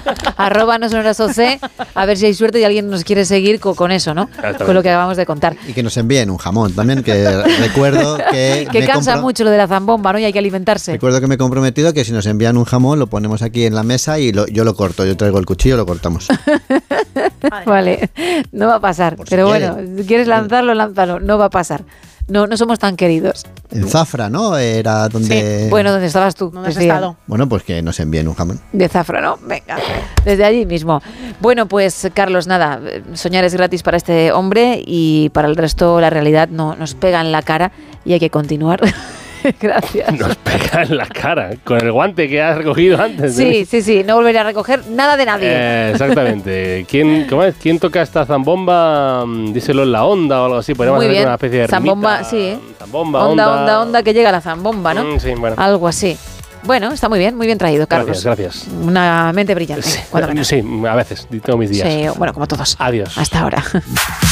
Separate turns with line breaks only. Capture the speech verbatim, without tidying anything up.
arroba no sonoras O C, a ver si hay suerte y alguien nos quiere seguir con, con eso, ¿no? Con lo que acabamos de contar.
Y que nos envíen un jamón también, que recuerdo que...
que
me
cansa
compro,
mucho lo de la zambomba, ¿no? Y hay que alimentarse.
Recuerdo que me he comprometido que si nos envían un jamón lo ponemos aquí en la mesa y lo, yo lo corto, yo traigo el cuchillo y lo cortamos.
Vale, no va a pasar,
Por si
pero
quiere.
bueno, si quieres lanzarlo, lánzalo, no va a pasar. No, no somos tan queridos.
En Zafra, ¿no? Era donde...
Sí. Bueno, ¿dónde estabas tú?
¿Dónde has
Decía.
estado?
Bueno, pues que nos envíen un jamón.
De Zafra, ¿no? Venga, desde allí mismo. Bueno, pues Carlos, nada, soñar es gratis para este hombre y para el resto la realidad no nos pega en la cara y hay que continuar. Gracias.
Nos pega en la cara con el guante que has recogido antes.
Sí,
¿eh?
sí, sí, no volveré a recoger nada de nadie.
Eh, exactamente. ¿Quién, cómo es? ¿Quién toca esta zambomba? Díselo en la onda o algo así. Podríamos
Muy
hacer
bien.
una especie de
Zambomba,
rimita.
sí, ¿eh?
Zambomba,
onda,
onda,
onda, onda, que llega la zambomba, ¿no?
Mm, sí, bueno.
Algo así. Bueno, está muy bien, muy bien traído, Carlos.
Gracias, gracias.
Una mente brillante.
Sí,
cuando menos.
sí, a veces. Tengo mis días.
Sí, bueno, como todos.
Adiós.
Hasta ahora.